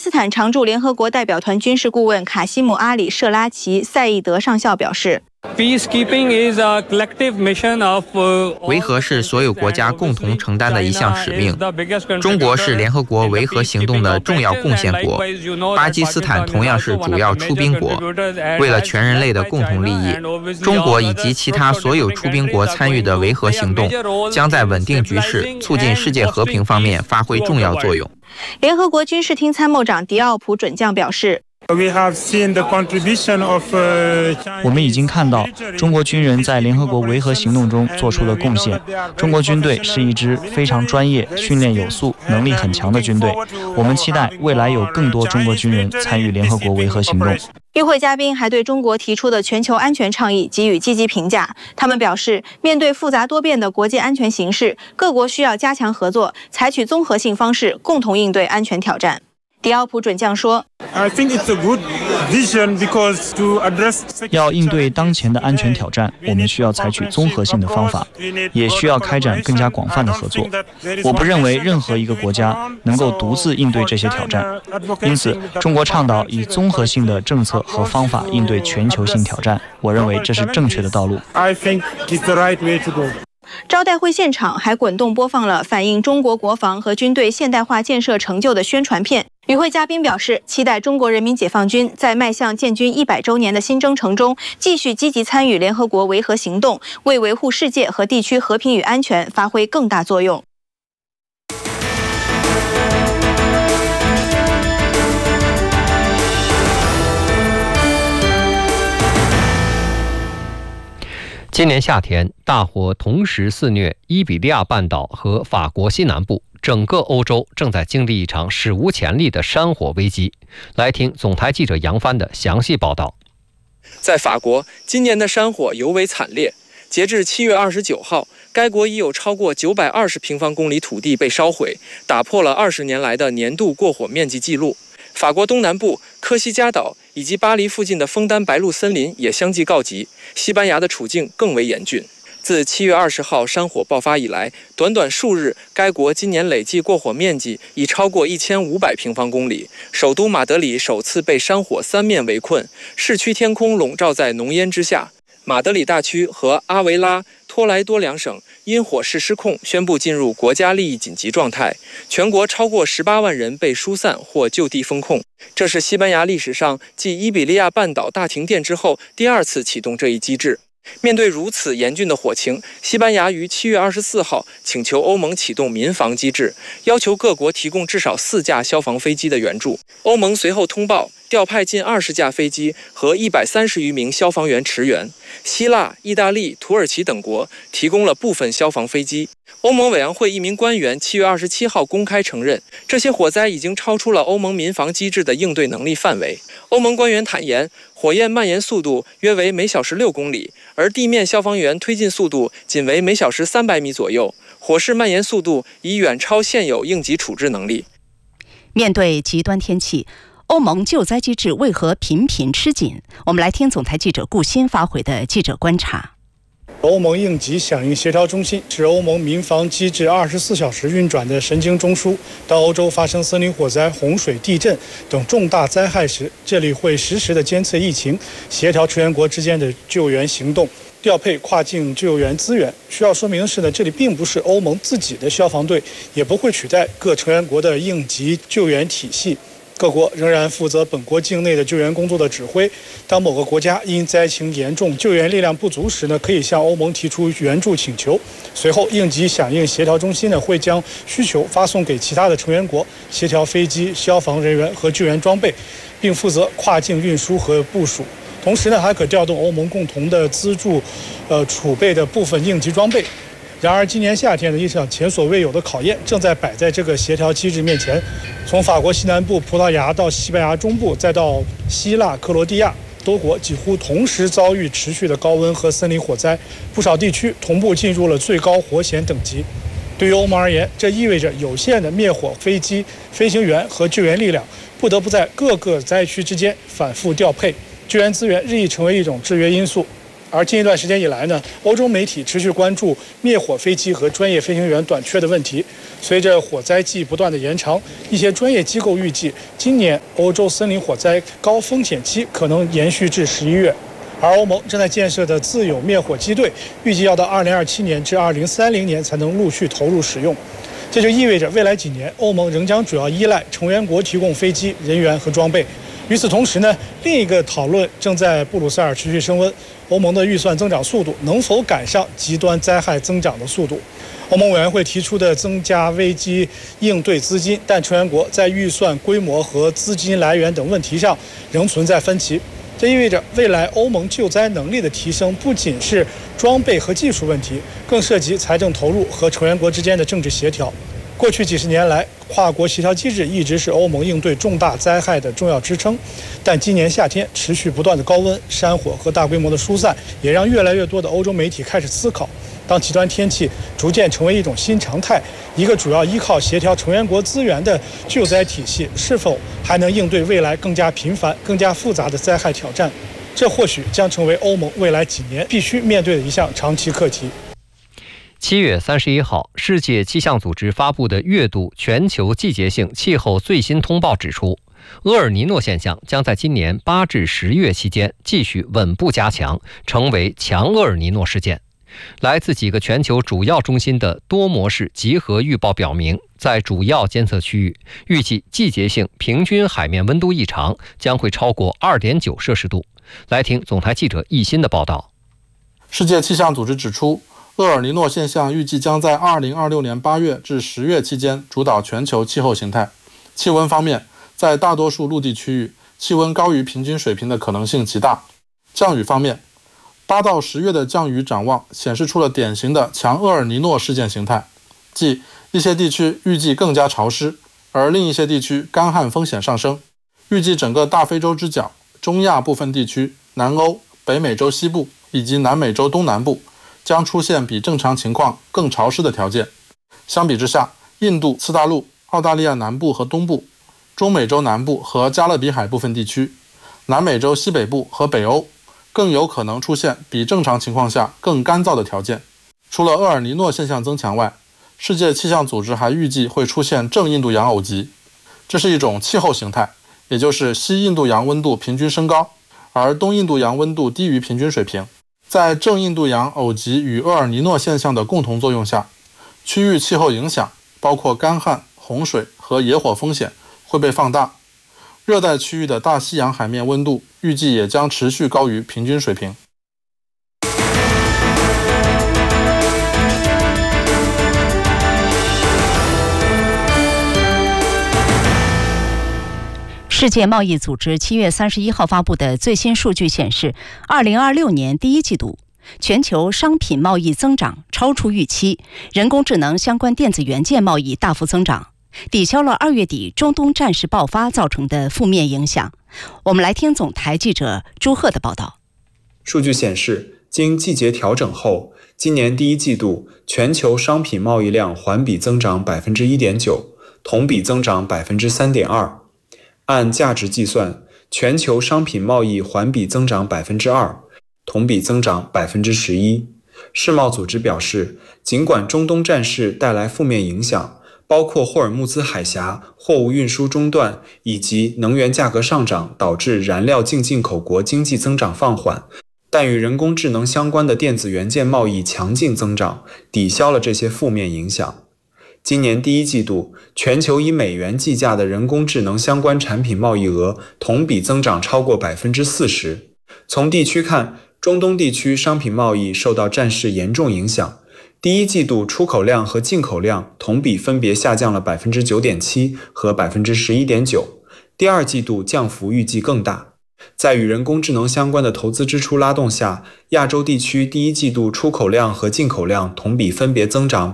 斯坦常驻联合国代表团军事顾问卡西姆·阿里·舍拉奇·赛义德上校表示。 维和是所有国家共同承担的一项使命。中国是联合国维和行动的重要贡献国，巴基斯坦同样是主要出兵国。为了全人类的共同利益，中国以及其他所有出兵国参与的维和行动，将在稳定局势、促进世界和平方面发挥重要作用。 联合国军事厅参谋长迪奥普准将表示。 我们已经看到中国军人在联合国维和行动中做出了贡献。中国军队是一支非常专业、训练有素、能力很强的军队。我们期待未来有更多中国军人参与联合国维和行动。 与会嘉宾还对中国提出的全球安全倡议给予积极评价。他们表示，面对复杂多变的国际安全形势，各国需要加强合作，采取综合性方式，共同应对安全挑战。迪奥普准将说， 要应对当前的安全挑战，我们需要采取综合性的方法，也需要开展更加广泛的合作。我不认为任何一个国家能够独自应对这些挑战，因此中国倡导以综合性的政策和方法应对全球性挑战，我认为这是正确的道路。 招待会现场还滚动播放了反映中国国防和军队现代化建设成就的宣传片。与会嘉宾表示，期待中国人民解放军在迈向建军100周年的新征程中，继续积极参与联合国维和行动，为维护世界和地区和平与安全发挥更大作用。 今年夏天，大火同时肆虐伊比利亚半岛和法国西南部，整个欧洲正在经历一场史无前例的山火危机。来听总台记者杨帆的详细报道。 在法国，今年的山火尤为惨烈。截至7月29号，该国已有超过920平方公里土地被烧毁，打破了20年来的年度过火面积纪录。法国东南部科西嘉岛以及巴黎附近的枫丹白露森林也相继告急，西班牙的处境更为严峻。自7月20号山火爆发以来，短短数日，该国今年累计过火面积已超过1500平方公里。首都马德里首次被山火三面围困，市区天空笼罩在浓烟之下。马德里大区和阿维拉、托莱多两省因火势失控，宣布进入国家利益紧急状态，全国超过18万人被疏散或就地封控。这是西班牙历史上继伊比利亚半岛大停电之后第2次启动这一机制。面对如此严峻的火情，西班牙于7月24号请求欧盟启动民防机制，要求各国提供至少4架消防飞机的援助。欧盟随后通报调派近20架飞机和130余名消防员驰援。希腊、意大利、土耳其等国提供了部分消防飞机。欧盟委员会一名官员7月27号公开承认，这些火灾已经超出了欧盟民防机制的应对能力范围。欧盟官员坦言，火焰蔓延速度约为每小时6公里，而地面消防员推进速度仅为每小时300米左右，火势蔓延速度已远超现有应急处置能力。 面对极端天气，欧盟救灾机制为何频频吃紧？我们来听总台记者顾鑫发回的记者观察。 欧盟应急响应协调中心是欧盟民防机制24小时运转的神经中枢。当欧洲发生森林火灾、洪水、地震等重大灾害时，这里会实时的监测疫情，协调成员国之间的救援行动，调配跨境救援资源。需要说明的是呢，这里并不是欧盟自己的消防队，也不会取代各成员国的应急救援体系。各国仍然负责本国境内的救援工作的指挥。当某个国家因灾情严重、救援力量不足时呢，可以向欧盟提出援助请求。随后，应急响应协调中心呢会将需求发送给其他的成员国，协调飞机、消防人员和救援装备，并负责跨境运输和部署。同时呢，还可调动欧盟共同的资助，储备的部分应急装备。然而，今年夏天的一场前所未有的考验正在摆在这个协调机制面前。从法国西南部、葡萄牙到西班牙中部，再到希腊、克罗地亚，多国几乎同时遭遇持续的高温和森林火灾，不少地区同步进入了最高火险等级。对于欧盟而言，这意味着有限的灭火飞机、飞行员和救援力量不得不在各个灾区之间反复调配，救援资源日益成为一种制约因素。 而近一段时间以来呢，欧洲媒体持续关注灭火飞机和专业飞行员短缺的问题。随着火灾季不断的延长，一些专业机构预计，今年欧洲森林火灾高风险期可能延续至11月。而欧盟正在建设的自有灭火机队，预计要到2027年至2030年才能陆续投入使用。这就意味着未来几年，欧盟仍将主要依赖成员国提供飞机、人员和装备。与此同时呢，另一个讨论正在布鲁塞尔持续升温：欧盟的预算增长速度能否赶上极端灾害增长的速度？欧盟委员会提出的增加危机应对资金，但成员国在预算规模和资金来源等问题上仍存在分歧。这意味着未来欧盟救灾能力的提升不仅是装备和技术问题，更涉及财政投入和成员国之间的政治协调。过去几十年来，跨国协调机制一直是欧盟应对重大灾害的重要支撑，但今年夏天持续不断的高温、山火和大规模的疏散，也让越来越多的欧洲媒体开始思考，当极端天气逐渐成为一种新常态，一个主要依靠协调成员国资源的救灾体系是否还能应对未来更加频繁、更加复杂的灾害挑战？这或许将成为欧盟未来几年必须面对的一项长期课题。 7月31号，世界气象组织发布的月度全球季节性气候最新通报指出，厄尔尼诺现象将在今年8至10月期间继续稳步加强，成为强厄尔尼诺事件。来自几个全球主要中心的多模式集合预报表明，在主要监测区域，预计季节性平均海面温度异常将会超过 2.9 摄氏度。来听总台记者易鑫的报道。 世界气象组织指出，厄尔尼诺现象预计将在2026年8月至10月期间主导全球气候形态。气温方面，在大多数陆地区域，气温高于平均水平的可能性极大。降雨方面，8到10月的降雨展望显示出了典型的强厄尔尼诺事件形态，即一些地区预计更加潮湿，而另一些地区干旱风险上升。预计整个大非洲之角、中亚部分地区、南欧、北美洲西部以及南美洲东南部将出现比正常情况更潮湿的条件。相比之下，印度次大陆、澳大利亚南部和东部、中美洲南部和加勒比海部分地区、南美洲西北部和北欧更有可能出现比正常情况下更干燥的条件。除了厄尔尼诺现象增强外，世界气象组织还预计会出现正印度洋偶极，这是一种气候形态，也就是西印度洋温度平均升高，而东印度洋温度低于平均水平。在正印度洋偶极与厄尔尼诺现象的共同作用下，区域气候影响包括干旱、洪水和野火风险会被放大。热带区域的大西洋海面温度预计也将持续高于平均水平。 世界贸易组织7月31号发布的最新数据显示，2026年第一季度全球商品贸易增长超出预期，人工智能相关电子元件贸易大幅增长，抵消了2月底中东战事爆发造成的负面影响。我们来听总台记者朱鹤的报道。 数据显示，经季节调整后，今年第一季度全球商品贸易量环比增长 1.9%， 同比增长 3.2%。按价值计算，全球商品贸易环比增长 2%， 同比增长 11%。 世贸组织表示，尽管中东战事带来负面影响，包括霍尔木兹海峡货物运输中断以及能源价格上涨导致燃料净进口国经济增长放缓，但与人工智能相关的电子元件贸易强劲增长，抵消了这些负面影响。今年第一季度，全球以美元计价的人工智能相关产品贸易额同比增长超过 40%。 从地区看，中东地区商品贸易受到战事严重影响，第一季度出口量和进口量同比分别下降了 9.7% 和 11.9%， 第二季度降幅预计更大。在与人工智能相关的投资支出拉动下，亚洲地区第一季度出口量和进口量同比分别增长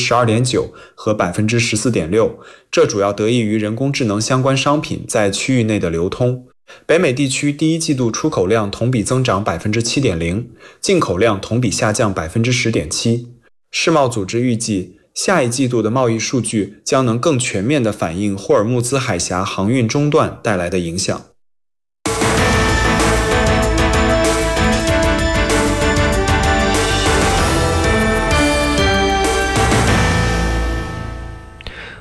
12.9% 和 14.6%， 这主要得益于人工智能相关商品在区域内的流通。北美地区第一季度出口量同比增长 7.0%， 进口量同比下降 10.7%。 世贸组织预计，下一季度的贸易数据将能更全面地反映霍尔木兹海峡航运中断带来的影响。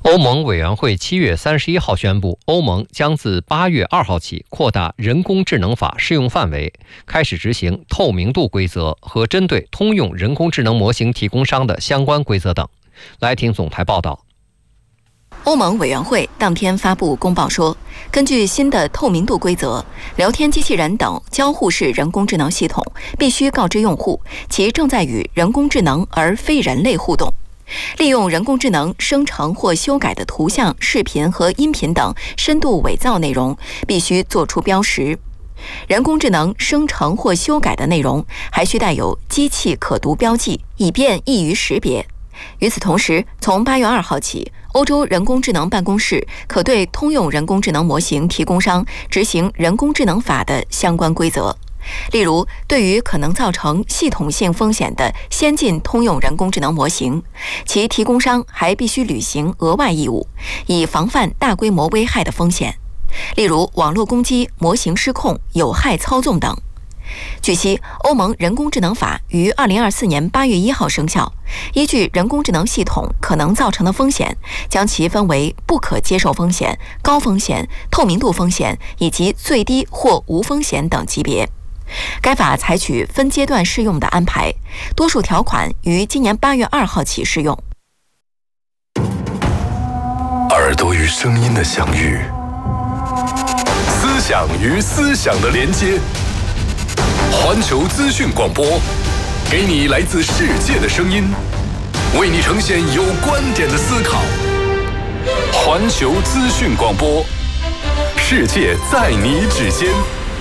欧盟委员会7月31号宣布，欧盟将自8月2号起扩大人工智能法适用范围，开始执行透明度规则和针对通用人工智能模型提供商的相关规则等。来听总台报道。 欧盟委员会当天发布公报说，根据新的透明度规则，聊天机器人等交互式人工智能系统必须告知用户其正在与人工智能而非人类互动。利用人工智能生成或修改的图像、视频和音频等深度伪造内容必须做出标识。人工智能生成或修改的内容还需带有机器可读标记，以便易于识别。与此同时，从8月2号起，欧洲人工智能办公室可对通用人工智能模型提供商执行人工智能法的相关规则。例如，对于可能造成系统性风险的先进通用人工智能模型，其提供商还必须履行额外义务，以防范大规模危害的风险，例如网络攻击、模型失控、有害操纵等。据悉，欧盟人工智能法于2024年8月1号生效，依据人工智能系统可能造成的风险，将其分为不可接受风险、高风险、透明度风险以及最低或无风险等级别。该法采取分阶段适用的安排，多数条款于今年8月2号起适用。 耳朵与声音的相遇，思想与思想的连接。环球资讯广播，给你来自世界的声音，为你呈现有观点的思考。环球资讯广播，世界在你指尖。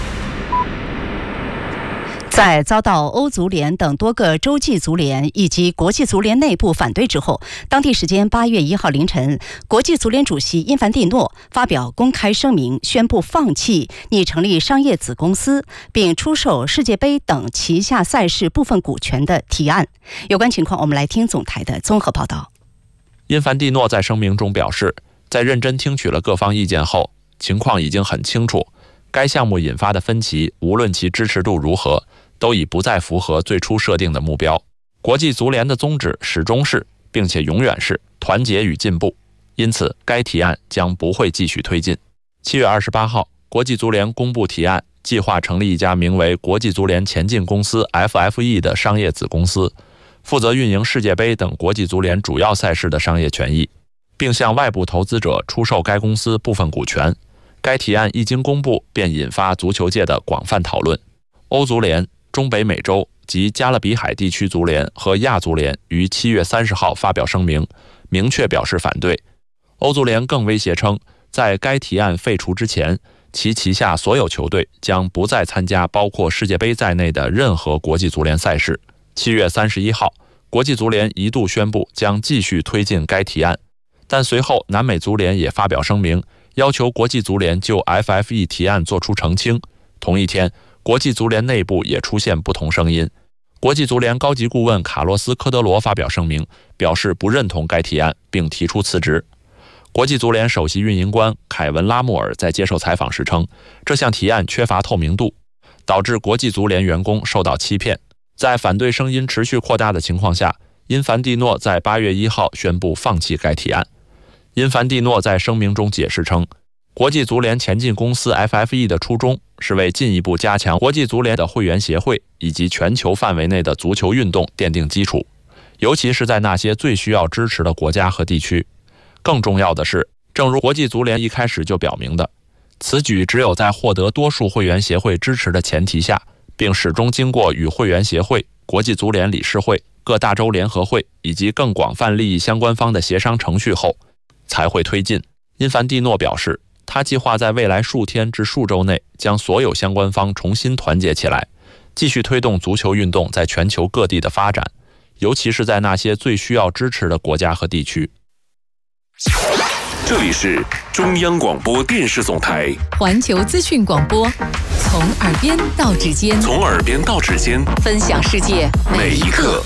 在遭到欧足联等多个洲际足联以及国际足联内部反对之后，当地时间8月1号凌晨，国际足联主席因凡蒂诺发表公开声明，宣布放弃拟成立商业子公司并出售世界杯等旗下赛事部分股权的提案。有关情况，我们来听总台的综合报道。 因凡蒂诺在声明中表示，在认真听取了各方意见后，情况已经很清楚，该项目引发的分歧，无论其支持度如何，都已不再符合最初设定的目标。国际足联的宗旨始终是，并且永远是团结与进步，因此该提案将不会继续推进。7月28号，国际足联公布提案，计划成立一家名为国际足联前进公司 FFE 的商业子公司，负责运营世界杯等国际足联主要赛事的商业权益，并向外部投资者出售该公司部分股权。该提案一经公布，便引发足球界的广泛讨论。欧足联、中北美洲及加勒比海地区足联和亚足联于7月30号发表声明，明确表示反对。欧足联更威胁称，在该提案废除之前，其旗下所有球队将不再参加包括世界杯在内的任何国际足联赛事。7月31号，国际足联一度宣布将继续推进该提案，但随后南美足联也发表声明，要求国际足联就 FFE 提案作出澄清。同一天，国际足联内部也出现不同声音。国际足联高级顾问卡洛斯·科德罗发表声明，表示不认同该提案，并提出辞职。国际足联首席运营官凯文·拉穆尔在接受采访时称，这项提案缺乏透明度，导致国际足联员工受到欺骗。在反对声音持续扩大的情况下，因凡蒂诺在8月1号宣布放弃该提案。因凡蒂诺在声明中解释称，国际足联前进公司 FFE 的初衷是为进一步加强国际足联的会员协会以及全球范围内的足球运动奠定基础，尤其是在那些最需要支持的国家和地区。更重要的是，正如国际足联一开始就表明的，此举只有在获得多数会员协会支持的前提下，并始终经过与会员协会、国际足联理事会、各大洲联合会以及更广泛利益相关方的协商程序后才会推进。因凡蒂诺表示，他计划在未来数天至数周内将所有相关方重新团结起来，继续推动足球运动在全球各地的发展，尤其是在那些最需要支持的国家和地区。 这里是中央广播电视总台环球资讯广播，从耳边到指尖， 从耳边到指尖， 分享世界每一刻。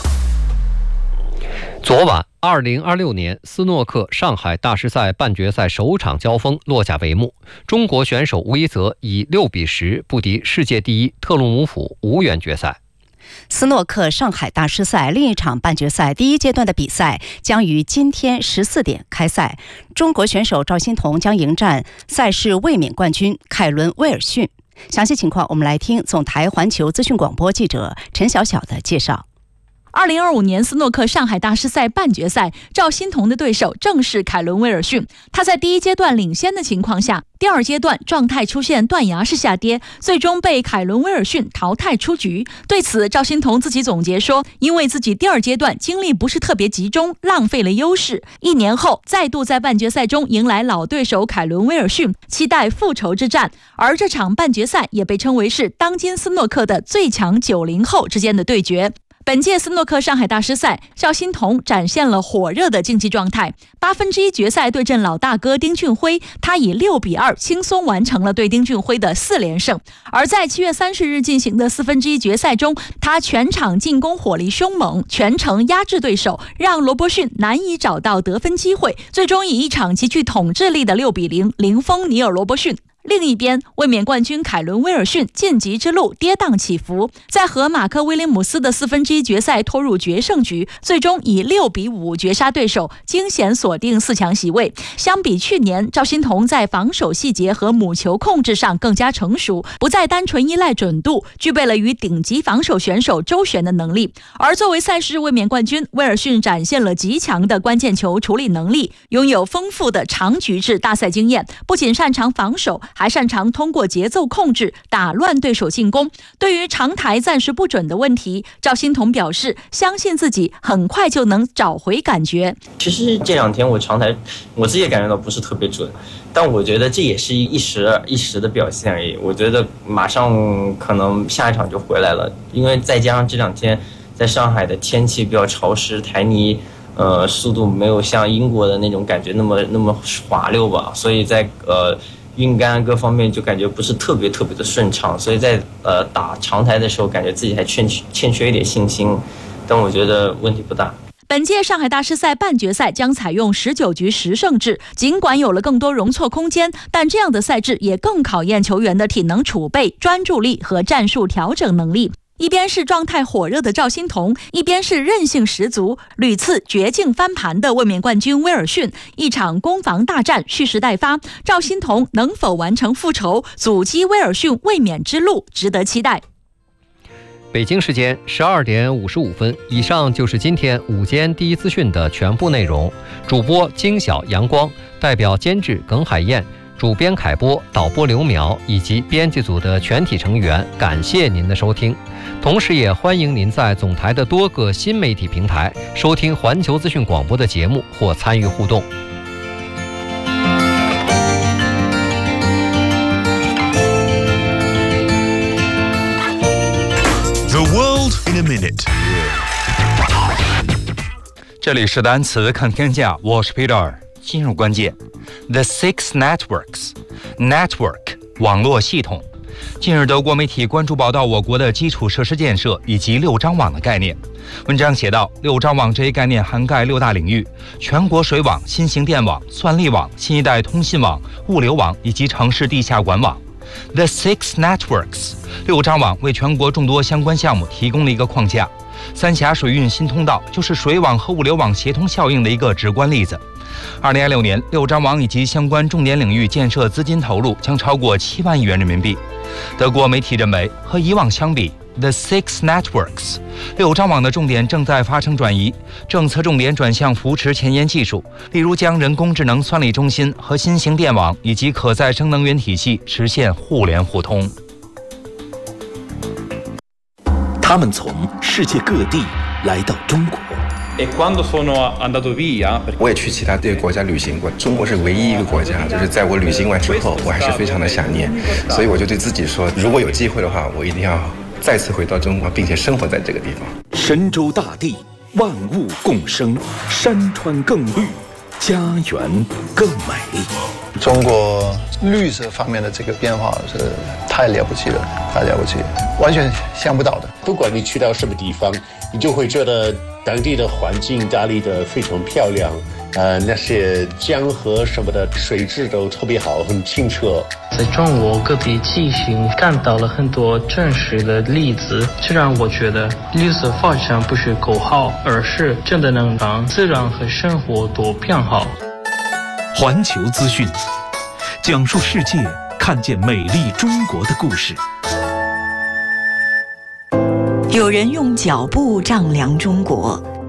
昨晚2026年斯诺克上海大师赛半决赛首场交锋落下帷幕，中国选手吴一泽以6比10不敌世界第一特鲁姆府无缘决赛。 斯诺克上海大师赛另一场半决赛第一阶段的比赛将于今天14点开赛，中国选手赵心童将迎战赛事卫冕冠军凯伦威尔逊。详细情况我们来听总台环球资讯广播记者陈晓晓的介绍。 2025年斯诺克上海大师赛半决赛，赵心童的对手正是凯伦威尔逊。他在第一阶段领先的情况下，第二阶段状态出现断崖式下跌，最终被凯伦威尔逊淘汰出局。对此，赵心童自己总结说，因为自己第二阶段精力不是特别集中，浪费了优势。1年后再度在半决赛中迎来老对手凯伦威尔逊，期待复仇之战。而这场半决赛也被称为是当今斯诺克的最强90后之间的对决。本届斯诺克上海大师赛，赵心童展现了火热的竞技状态。1/8决赛对阵老大哥丁俊晖，他以6-2轻松完成了对丁俊晖的4连胜。而在7月30日进行的1/4决赛中，他全场进攻火力凶猛，全程压制对手，让罗伯逊难以找到得分机会，最终以一场极具统治力的6-0零封尼尔罗伯逊。另一边，卫冕冠军凯伦威尔逊晋级之路跌宕起伏，在和马克威廉姆斯的1/4决赛拖入决胜局，最终以6-5绝杀对手，惊险锁定4强席位。相比去年，赵心童在防守细节和母球控制上更加成熟，不再单纯依赖准度，具备了与顶级防守选手周旋的能力。而作为赛事卫冕冠军，威尔逊展现了极强的关键球处理能力，拥有丰富的长局制大赛经验，不仅擅长防守，还擅长通过节奏控制打乱对手进攻。对于长台暂时不准的问题，赵心童表示相信自己很快就能找回感觉。 其实这2天我长台我自己也感觉到不是特别准，但我觉得这也是一时的表现而已。我觉得马上可能下一场就回来了，因为再加上这2天在上海的天气比较潮湿，台泥速度没有像英国的那种感觉那么滑溜吧，所以在运杆各方面就感觉不是特别的顺畅，所以在打长台的时候感觉自己还欠缺一点信心，但我觉得问题不大。 本届上海大师赛半决赛将采用19局10胜制，尽管有了更多容错空间，但这样的赛制也更考验球员的体能储备、专注力和战术调整能力。一边是状态火热的赵心童，一边是韧性十足、屡次绝境翻盘的卫冕冠军威尔逊，一场攻防大战蓄势待发。赵心童能否完成复仇，阻击威尔逊卫冕之路，值得期待。 北京时间12点55分，以上就是今天午间第一资讯的全部内容。主播金晓、阳光，代表监制耿海燕，主编凯波，导播刘苗以及编辑组的全体成员，感谢您的收听。同时也欢迎您在总台的多个新媒体平台收听环球资讯广播的节目或参与互动。 The world in a minute。这里是单词看天下，我是 Peter。今日关键 ：The Six Networks， Network 网络系统。近日，德国媒体关注报道我国的基础设施建设以及6张网的概念。文章写道，6张网这一概念涵盖6大领域：全国水网、新型电网、算力网、新一代通信网、物流网以及城市地下管网。The Six Networks， 6张网为全国众多相关项目提供了一个框架。三峡水运新通道就是水网和物流网协同效应的一个直观例子。2026年，6张网以及相关重点领域建设资金投入将超过7万亿元人民币。德国媒体认为，和以往相比 ，The Six Networks 6张网的重点正在发生转移，政策重点转向扶持前沿技术，例如将人工智能算力中心和新型电网以及可再生能源体系实现互联互通。 他们从世界各地来到中国。 我也去其他国家旅行过，中国是唯一一个国家，就是在我旅行完之后，我还是非常的想念，所以我就对自己说，如果有机会的话，我一定要再次回到中国，并且生活在这个地方。 神州大地，万物共生，山川更绿，家园更美。 中国绿色方面的这个变化是太了不起了，太了不起，完全想不到的。 不管你去到什么地方，你就会觉得当地的环境打理得非常漂亮， 那些江河什么的水质都特别好，很清澈。 在中国各地进行看到了很多真实的例子，这让我觉得绿色发展不是口号，而是真的能让自然和生活都变好。 环球资讯，讲述世界，看见美丽中国的故事。 有人用脚步丈量中国，